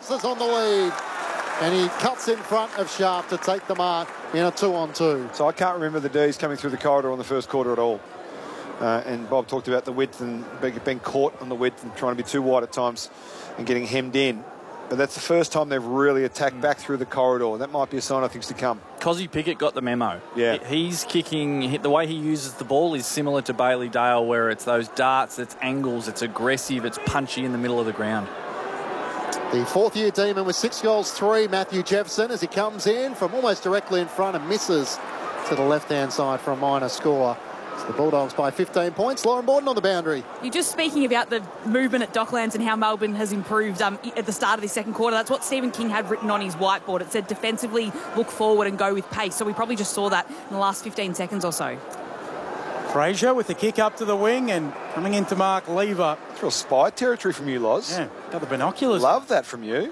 is on the lead. And he cuts in front of Sharp to take the mark in a 2-on-2. So I can't remember the D's coming through the corridor in the first quarter at all. And Bob talked about the width and being caught on the width and trying to be too wide at times and getting hemmed in. But that's the first time they've really attacked back through the corridor. That might be a sign of things to come. Kozzie Pickett got the memo. Yeah. He's kicking, the way he uses the ball is similar to Bailey Dale, where it's those darts, it's angles, it's aggressive, it's punchy in the middle of the ground. The fourth-year Demon with 6 goals, 3, Matthew Jefferson, as he comes in from almost directly in front and misses to the left-hand side for a minor score. So the Bulldogs by 15 points. Lauren Borden on the boundary. You're just speaking about the movement at Docklands and how Melbourne has improved at the start of the second quarter. That's what Stephen King had written on his whiteboard. It said defensively look forward and go with pace. So we probably just saw that in the last 15 seconds or so. Fraser with the kick up to the wing and coming into Mark Lever. It's real spy territory from you, Loz. Yeah, got the binoculars. Love that from you.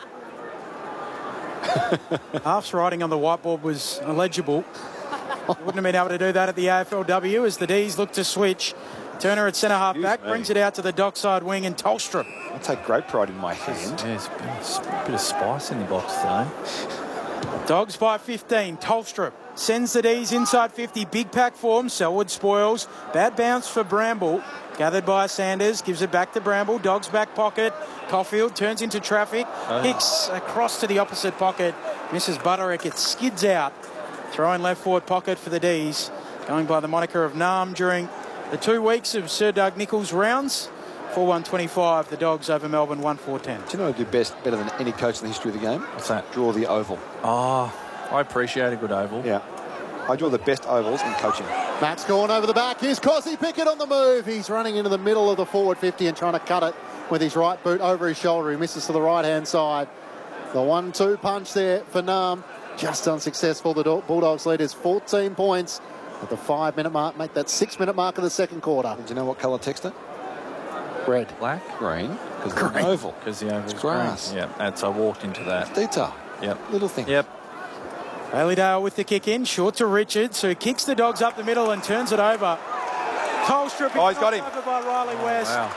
Half's writing on the whiteboard was illegible. Wouldn't have been able to do that at the AFLW as the D's look to switch. Turner at centre half back, brings it out to the dockside wing, and Tolstrup. I take great pride in my hand. Yeah, there's a bit of spice in the box today. Dogs by 15. Tolstrup sends the D's inside 50. Big pack form. Selwood spoils. Bad bounce for Bramble. Gathered by Sanders. Gives it back to Bramble. Dogs back pocket. Caulfield turns into traffic. Hicks across to the opposite pocket. Misses Butterick. It skids out. Throw in left forward pocket for the D's. Going by the moniker of Nam during the 2 weeks of Sir Doug Nicholls' rounds. 4-1-25. The Dogs over Melbourne 1-4-10. Do you know what I do better than any coach in the history of the game? What's that? Draw the oval. Oh, I appreciate a good oval. Yeah. I draw the best ovals in coaching. Max Gawn over the back. Here's Kozzie Pickett on the move. He's running into the middle of the forward 50 and trying to cut it with his right boot over his shoulder. He misses to the right-hand side. The 1-2 punch there for Nam. Just unsuccessful. The Bulldogs lead is 14 points at the 5-minute mark. Make that 6-minute mark of the second quarter. Do you know what colour text it? Red. Black? Green. Because it's an oval. Because the oval's grass. green. Yeah, I walked into that. Detail. Yep. Little thing. Yep. Bailey Dale with the kick in. Short to Richards, who kicks the Dogs up the middle and turns it over. Tolstrup. He's got him. Over by Riley West. Wow.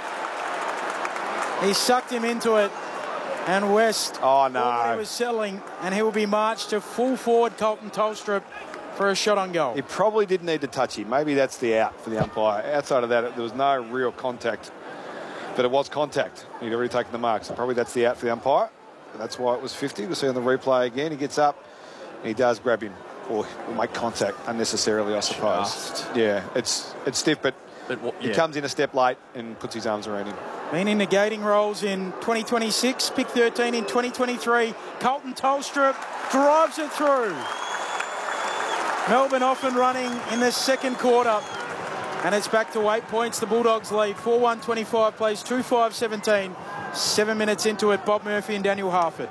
He sucked him into it. And West Oh, no. thought he was settling, and he will be marched to full forward Colton Tolstrup for a shot on goal. He probably didn't need to touch him. Maybe that's the out for the umpire. Outside of that, there was no real contact. But it was contact. He'd already taken the mark. So probably that's the out for the umpire. But that's why it was 50. We'll see on the replay again. He gets up and he does grab him. Or make contact unnecessarily, I suppose. Just. Yeah, it's stiff, but he comes in a step late and puts his arms around him. Meaning negating roles in 2026, pick 13 in 2023. Colton Tolstrup drives it through. Melbourne off and running in the second quarter. And it's back to 8 points. The Bulldogs lead 4-1-25, plays 2-5-17. 7 minutes into it, Bob Murphy and Daniel Harford.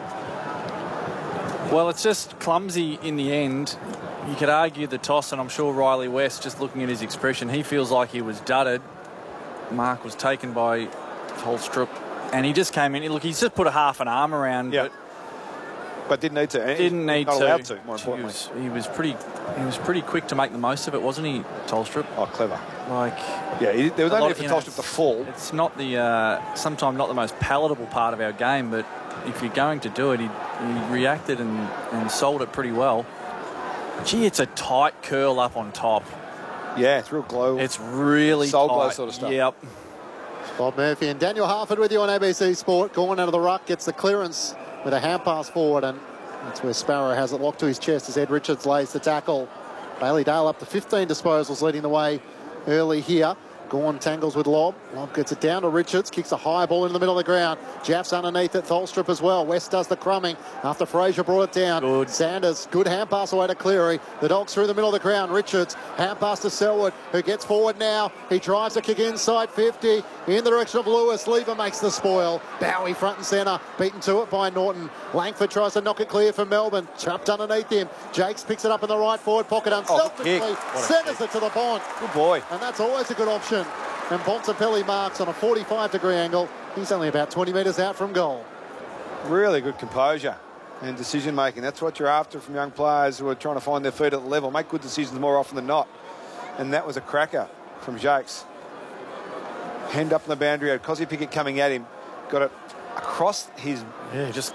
Well, it's just clumsy in the end. You could argue the toss, and I'm sure Riley West, just looking at his expression, he feels like he was dudded. Mark was taken by Tolstrup, and he just came in. Look, he's just put a half an arm around, but didn't need to. Didn't need not to. Allowed to. More importantly, he was pretty quick to make the most of it, wasn't he, Tolstrup? Oh, clever. Like, yeah, there was only for Tolstrup to fall. It's not the sometimes not the most palatable part of our game, but if you're going to do it, he reacted and sold it pretty well. Gee, it's a tight curl up on top. Yeah, it's real glow. It's really soul tight. glow sort of stuff. Yep. Bob Murphy and Daniel Harford with you on ABC Sport. Going out of the ruck, gets the clearance with a hand pass forward, and that's where Sparrow has it locked to his chest as Ed Richards lays the tackle. Bailey Dale up to 15 disposals, leading the way early here. Gawn tangles with Lobb. Lobb gets it down to Richards. Kicks a high ball into the middle of the ground. Jaff's underneath it. Tholstrup as well. West does the crumbing after Fraser brought it down. Good. Sanders, good hand pass away to Cleary. The Dogs through the middle of the ground. Richards, hand pass to Selwood, who gets forward now. He drives a kick inside 50 in the direction of Lewis. Lever makes the spoil. Bowie front and centre. Beaten to it by Norton. Langford tries to knock it clear for Melbourne. Trapped underneath him. Jakes picks it up in the right forward pocket. Unselfishly centres it to the Bont. Good boy. And that's always a good option. And Bontempelli marks on a 45-degree angle. He's only about 20 metres out from goal. Really good composure and decision-making. That's what you're after from young players who are trying to find their feet at the level. Make good decisions more often than not. And that was a cracker from Jakes. Hand up on the boundary. Kozzie Pickett coming at him. Got it across his just